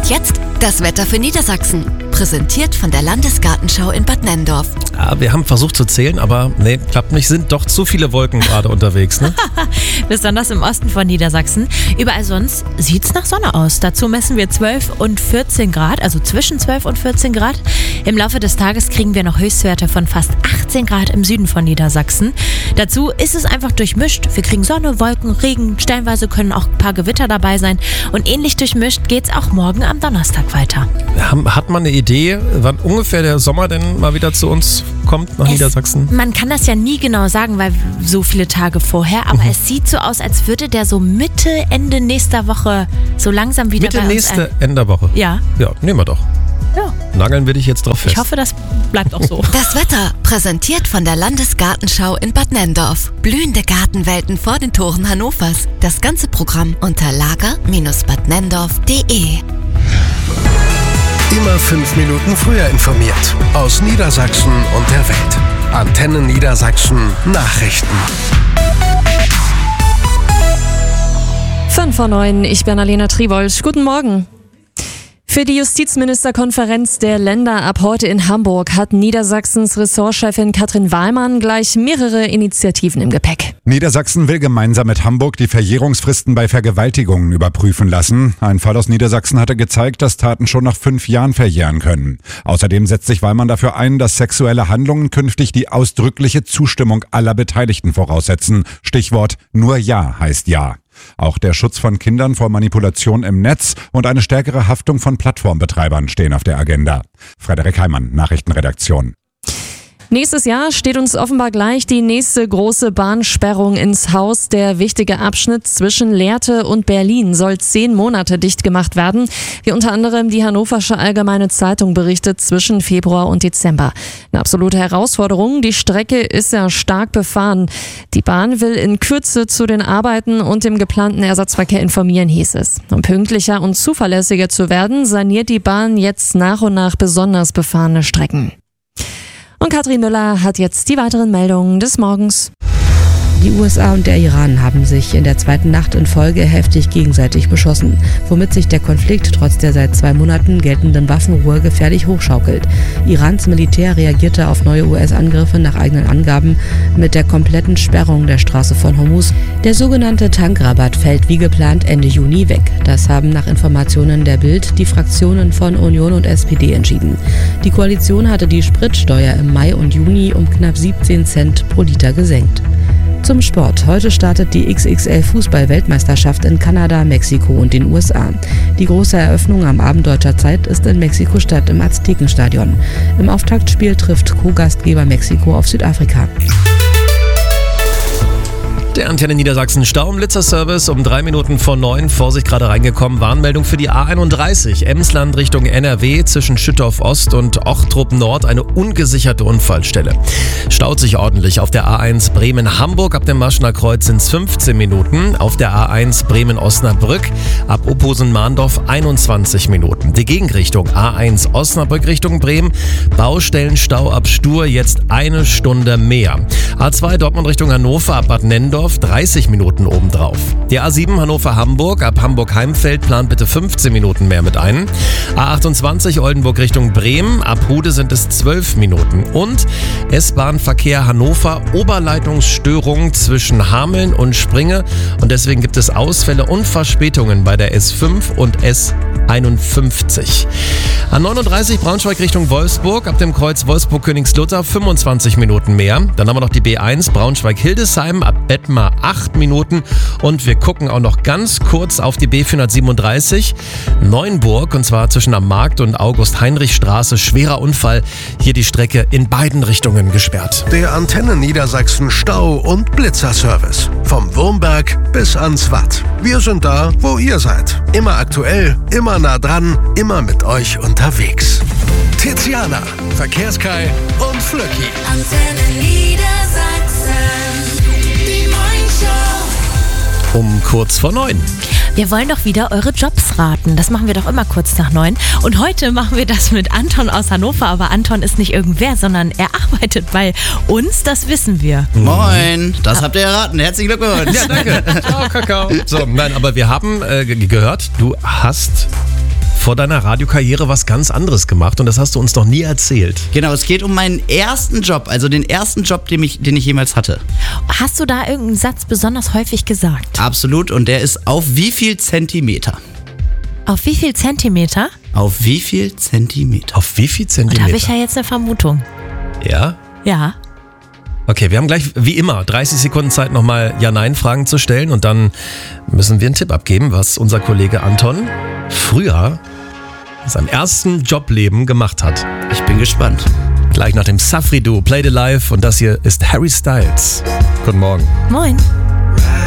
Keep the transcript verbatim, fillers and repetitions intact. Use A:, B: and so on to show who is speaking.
A: jetzt das Wetter für Niedersachsen. Präsentiert von der Landesgartenschau in Bad Nenndorf.
B: Ja, wir haben versucht zu zählen, aber nee, klappt nicht. Sind doch zu viele Wolken gerade unterwegs, ne?
C: Besonders im Osten von Niedersachsen. Überall sonst sieht's nach Sonne aus. Dazu messen wir zwölf und vierzehn Grad, also zwischen zwölf und vierzehn Grad. Im Laufe des Tages kriegen wir noch Höchstwerte von fast achtzehn Grad im Süden von Niedersachsen. Dazu ist es einfach durchmischt. Wir kriegen Sonne, Wolken, Regen. Stellenweise können auch ein paar Gewitter dabei sein. Und ähnlich durchmischt geht's auch morgen am Donnerstag weiter.
B: Hat man eine Idee, wann ungefähr der Sommer denn mal wieder zu uns kommt nach
C: es,
B: Niedersachsen?
C: Man kann das ja nie genau sagen, weil so viele Tage vorher, aber mhm. es sieht so aus, als würde der so Mitte, Ende nächster Woche so langsam wieder
B: Mitte
C: bei uns
B: nächste
C: ein...
B: Ende der Woche?
C: Ja.
B: Ja, nehmen wir doch.
C: Ja.
B: Nageln wir dich jetzt drauf fest.
C: Ich hoffe, das bleibt auch so.
A: Das Wetter, präsentiert von der Landesgartenschau in Bad Nenndorf. Blühende Gartenwelten vor den Toren Hannovers. Das ganze Programm unter lager Bindestrich bad nenndorf punkt de.
D: Immer fünf Minuten früher informiert. Aus Niedersachsen und der Welt. Antenne Niedersachsen Nachrichten.
E: fünf vor neun, ich bin Alena Triwold. Guten Morgen. Für die Justizministerkonferenz der Länder ab heute in Hamburg hat Niedersachsens Ressortchefin Katrin Wahlmann gleich mehrere Initiativen im Gepäck.
F: Niedersachsen will gemeinsam mit Hamburg die Verjährungsfristen bei Vergewaltigungen überprüfen lassen. Ein Fall aus Niedersachsen hatte gezeigt, dass Taten schon nach fünf Jahren verjähren können. Außerdem setzt sich Wahlmann dafür ein, dass sexuelle Handlungen künftig die ausdrückliche Zustimmung aller Beteiligten voraussetzen. Stichwort nur Ja heißt Ja. Auch der Schutz von Kindern vor Manipulation im Netz und eine stärkere Haftung von Plattformbetreibern stehen auf der Agenda. Frederik Heimann, Nachrichtenredaktion.
E: Nächstes Jahr steht uns offenbar gleich die nächste große Bahnsperrung ins Haus. Der wichtige Abschnitt zwischen Lehrte und Berlin soll zehn Monate dicht gemacht werden, wie unter anderem die Hannoversche Allgemeine Zeitung berichtet, zwischen Februar und Dezember. Eine absolute Herausforderung. Die Strecke ist ja stark befahren. Die Bahn will in Kürze zu den Arbeiten und dem geplanten Ersatzverkehr informieren, hieß es. Um pünktlicher und zuverlässiger zu werden, saniert die Bahn jetzt nach und nach besonders befahrene Strecken. Und Katrin Müller hat jetzt die weiteren Meldungen des Morgens.
G: Die U S A und der Iran haben sich in der zweiten Nacht in Folge heftig gegenseitig beschossen, womit sich der Konflikt trotz der seit zwei Monaten geltenden Waffenruhe gefährlich hochschaukelt. Irans Militär reagierte auf neue U S-Angriffe nach eigenen Angaben mit der kompletten Sperrung der Straße von Hormuz. Der sogenannte Tankrabatt fällt wie geplant Ende Juni weg. Das haben nach Informationen der Bild die Fraktionen von Union und S P D entschieden. Die Koalition hatte die Spritsteuer im Mai und Juni um knapp siebzehn Cent pro Liter gesenkt. Zum Sport. Heute startet die X X L-Fußball-Weltmeisterschaft in Kanada, Mexiko und den U S A. Die große Eröffnung am Abend deutscher Zeit ist in Mexiko-Stadt im Aztekenstadion. Im Auftaktspiel trifft Co-Gastgeber Mexiko auf Südafrika.
B: Der Antenne Niedersachsen Stau-Blitzer-Service um drei Minuten vor neun. Vorsicht, gerade reingekommen. Warnmeldung für die A einunddreißig. Emsland Richtung N R W zwischen Schüttorf Ost und Ochtrup Nord. Eine ungesicherte Unfallstelle. Staut sich ordentlich. Auf der A eins Bremen-Hamburg ab dem Maschner Kreuz sind es fünfzehn Minuten. Auf der A eins Bremen-Osnabrück ab Opusen-Mahndorf einundzwanzig Minuten. Die Gegenrichtung A eins Osnabrück Richtung Bremen. Baustellenstau ab Stur jetzt eine Stunde mehr. A zwei Dortmund Richtung Hannover ab Bad Nenndorf dreißig Minuten obendrauf. Die A sieben Hannover-Hamburg ab Hamburg-Heimfeld plant bitte fünfzehn Minuten mehr mit ein. A achtundzwanzig Oldenburg Richtung Bremen, ab Hude sind es zwölf Minuten. Und S-Bahn-Verkehr Hannover, Oberleitungsstörung zwischen Hameln und Springe. Und deswegen gibt es Ausfälle und Verspätungen bei der S fünf und S einundfünfzig. A neununddreißig Braunschweig Richtung Wolfsburg, ab dem Kreuz Wolfsburg-Königslutter fünfundzwanzig Minuten mehr. Dann haben wir noch die B eins Braunschweig-Hildesheim ab Bettmar acht Minuten. Und wir gucken auch noch ganz kurz auf die B vierhundertsiebenunddreißig Neuenburg, und zwar zwischen am Markt und August-Heinrich-Straße. Schwerer Unfall, hier die Strecke in beiden Richtungen gesperrt.
D: Der Antenne Niedersachsen Stau- und Blitzerservice. Vom Wurmberg bis ans Watt. Wir sind da, wo ihr seid. Immer aktuell, immer nah dran, immer mit euch unterwegs. Tiziana, Verkehrskai und Flöcki.
H: Antenne Niedersachsen, die Morningshow.
B: Um kurz vor neun.
C: Wir wollen doch wieder eure Jobs raten. Das machen wir doch immer kurz nach neun. Und heute machen wir das mit Anton aus Hannover. Aber Anton ist nicht irgendwer, sondern er arbeitet bei uns. Das wissen wir.
I: Moin, das habt ihr erraten. Herzlichen Glückwunsch.
B: Ja, danke. Ciao, Kakao. So, nein, aber wir haben äh, gehört, du hast vor deiner Radiokarriere was ganz anderes gemacht und das hast du uns noch nie erzählt.
I: Genau, es geht um meinen ersten Job, also den ersten Job, den ich, den ich jemals hatte.
C: Hast du da irgendeinen Satz besonders häufig gesagt?
I: Absolut, und der ist auf wie viel Zentimeter?
C: Auf wie viel Zentimeter?
I: Auf wie viel Zentimeter?
B: Auf wie viel
C: Da
B: Zentimeter?
C: habe ich ja jetzt eine Vermutung.
B: Ja?
C: Ja.
B: Okay, wir haben gleich wie immer dreißig Sekunden Zeit, nochmal Ja-Nein-Fragen zu stellen und dann müssen wir einen Tipp abgeben, was unser Kollege Anton früher in seinem ersten Jobleben gemacht hat.
I: Ich bin gespannt.
B: Gleich nach dem Safri Duo Played Alive und das hier ist Harry Styles. Guten Morgen.
C: Moin.